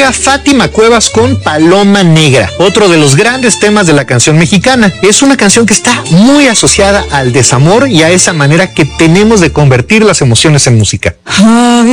era Fátima Cuevas con Paloma Negra, otro de los grandes temas de la canción mexicana. Es una canción que está muy asociada al desamor y a esa manera que tenemos de convertir las emociones en música.